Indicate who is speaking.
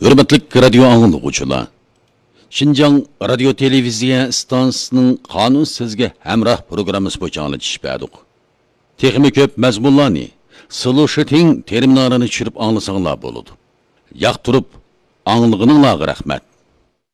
Speaker 1: Hürmetlik radyo anlıqçılar. Şinjan radyo televiziya stansiyasının qanun sizge hemrah programımız boyunca anlatışıp Texmi köp məzmunlarni, solution terminalini çürüp anlasanlar boludu. Yaqtırıp anlığınınla rahmet.